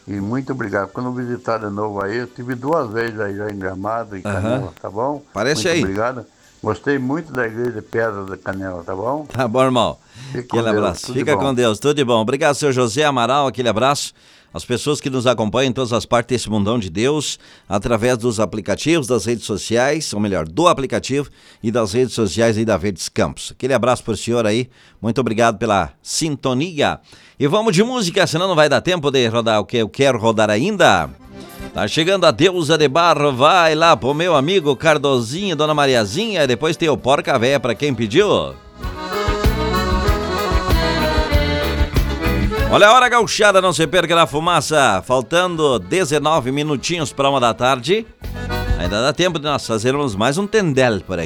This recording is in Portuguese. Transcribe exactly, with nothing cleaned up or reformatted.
E muito obrigado. Quando visitar de novo aí, eu tive duas vezes aí já em Gramado e Canela, Aham. tá bom? Aparece Muito aí. obrigado. Gostei muito da igreja de Pedra da Canela, tá bom? Tá bom, irmão. Fique com Aquele Deus, abraço. tudo de Fica com bom. Deus, tudo de bom. Obrigado, seu José Amaral, aquele abraço. As pessoas que nos acompanham em todas as partes desse mundão de Deus, através dos aplicativos, das redes sociais, ou melhor, do aplicativo e das redes sociais aí da Verdes Campos. Aquele abraço pro senhor aí, muito obrigado pela sintonia. E vamos de música, senão não vai dar tempo de rodar o que eu quero rodar ainda. Tá chegando a Deusa de Barro, vai lá pro meu amigo Cardozinho, Dona Mariazinha, depois tem o Porca Véia pra quem pediu. Olha a hora, gauchada, não se perca na fumaça. Faltando dezenove minutinhos para uma da tarde. Ainda dá tempo de nós fazermos mais um tendel por aqui.